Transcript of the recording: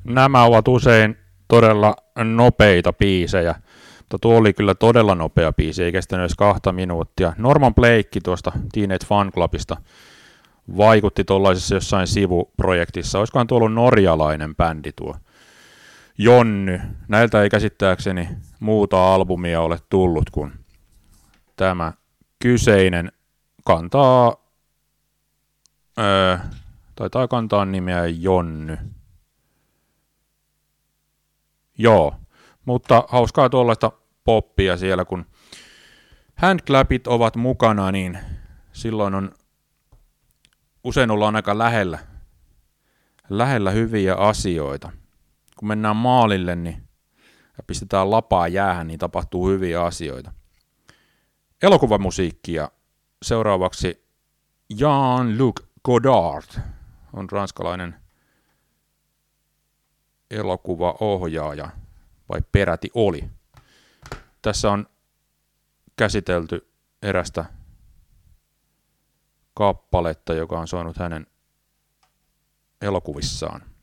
Nämä ovat usein todella nopeita biisejä, mutta tuo oli kyllä todella nopea biisi, ei kestänyt edes 2 minuuttia. Norman Blake tuosta Teenage Fan Clubista vaikutti tuollaisessa jossain sivuprojektissa. Olisikohan tuo ollut norjalainen bändi tuo Jonny. Näiltä ei käsittääkseni muuta albumia ole tullut kuin tämä kyseinen. Taitaa kantaa nimeä Jonny. Joo, mutta hauskaa tuollaista poppia siellä, kun handclapit ovat mukana, niin silloin usein ollaan aika lähellä hyviä asioita. Kun mennään maalille ja pistetään lapaa jäähän, niin tapahtuu hyviä asioita. Elokuvamusiikkia seuraavaksi Jean-Luc Godard on ranskalainen elokuvaohjaaja, vai peräti oli. Tässä on käsitelty erästä kappaletta, joka on soinut hänen elokuvissaan.